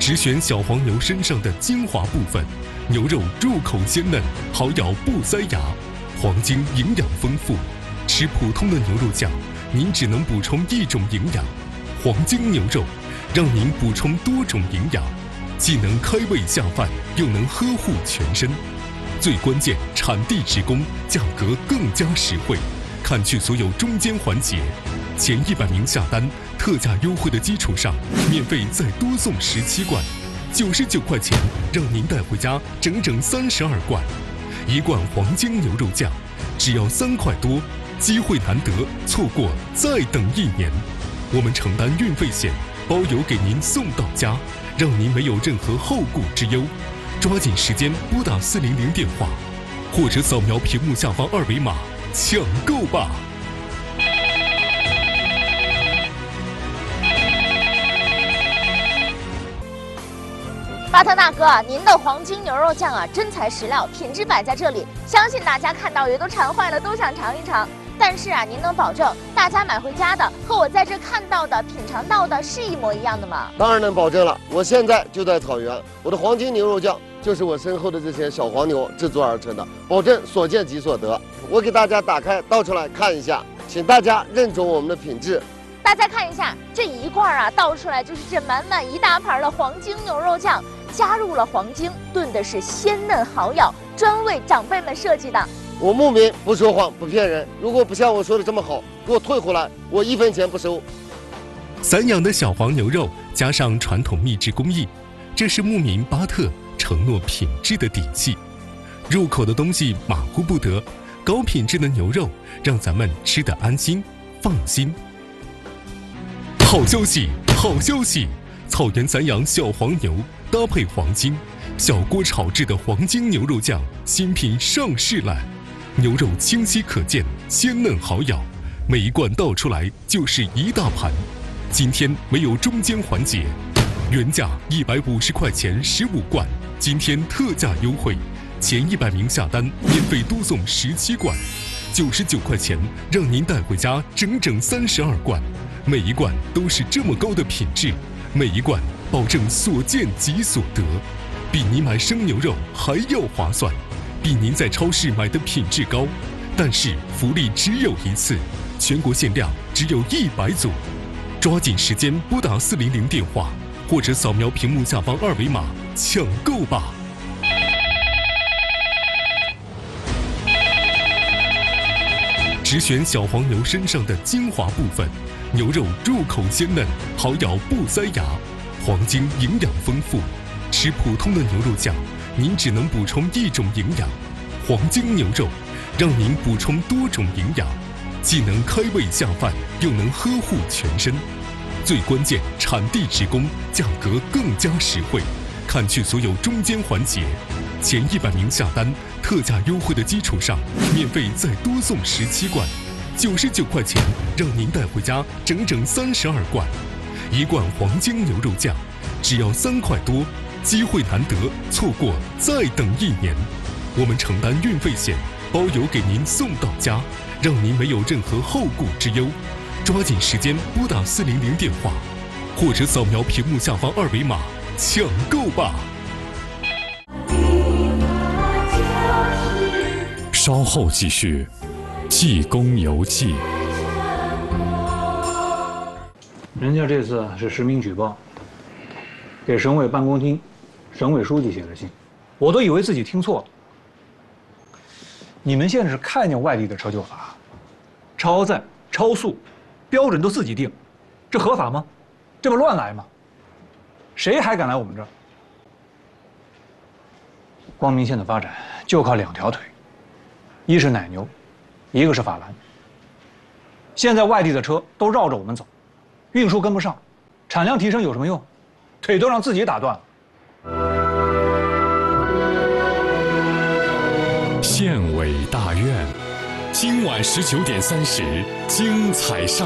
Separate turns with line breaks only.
只选小黄牛身上的精华部分，牛肉入口鲜嫩，好咬不塞牙。黄精营养丰富，吃普通的牛肉酱，您只能补充一种营养。黄精牛肉让您补充多种营养，既能开胃下饭，又能呵护全身。最关键，产地直供，价格更加实惠。看去所有中间环节，前100名下单，特价优惠的基础上，免费再多送17罐，99块钱，让您带回家整整32罐。1罐黄精牛肉酱，只要3块多，机会难得，错过再等1年。我们承担运费险，包邮给您送到家，让您没有任何后顾之忧。抓紧时间拨打400电话，或者扫描屏幕下方2维码抢购吧。
巴特大哥，您的黄金牛肉酱啊，真材实料，品质摆在这里，相信大家看到也都馋坏了，都想尝一尝。但是啊，您能保证大家买回家的和我在这看到的、品尝到的是一模一样的吗？
当然能保证了，我现在就在草原，我的黄金牛肉酱就是我身后的这些小黄牛制作而成的，保证所见即所得。我给大家打开倒出来看一下，请大家认准我们的品质。
大家看一下，这一罐啊倒出来就是这满满一大盘的黄金牛肉酱，加入了黄精，炖的是鲜嫩好咬，专为长辈们设计的。
我牧民不说谎不骗人，如果不像我说的这么好，给我退回来，我1分钱不收。
散养的小黄牛肉加上传统秘制工艺，这是牧民巴特承诺品质的底气。入口的东西马虎不得，高品质的牛肉让咱们吃得安心放心。好消息，好消息！草原散养小黄牛搭配黄精，小锅炒制的黄金牛肉酱新品上市了。牛肉清晰可见，鲜嫩好咬，每一罐倒出来就是一大盘。今天没有中间环节，原价150块钱15罐，今天特价优惠，前100名下单免费多送17罐，99块钱，让您带回家整整32罐。每一罐都是这么高的品质，每一罐保证所见即所得，比你买生牛肉还要划算，比您在超市买的品质高。但是福利只有一次，全国限量只有100组，抓紧时间拨打400电话，或者扫描屏幕下方2维码抢购吧。只选小黄牛身上的精华部分，牛肉入口鲜嫩，好咬不塞牙。黄精营养丰富，吃普通的牛肉酱，您只能补充一种营养。黄精牛肉让您补充多种营养，既能开胃下饭，又能呵护全身。最关键，产地直供，价格更加实惠。看去所有中间环节，前100名下单，特价优惠的基础上，免费再多送17罐，99块钱，让您带回家整整32罐。1罐黄金牛肉酱，只要3块多，机会难得，错过再等1年。我们承担运费险，包邮给您送到家，让您没有任何后顾之忧。抓紧时间拨打400电话，或者扫描屏幕下方2维码抢购吧。
稍后继续《济公游记》。
人家这次是实名举报，给省委办公厅、省委书记写的信，我都以为自己听错了。你们现在是看见外地的车就罚，超载、超速，标准都自己定，这合法吗？这不乱来吗？谁还敢来我们这儿？光明县的发展就靠2条腿，一是奶牛，一个是法兰。现在外地的车都绕着我们走，运输跟不上，产量提升有什么用？腿都让自己打断了。
县委大院，今晚19点30，精彩上。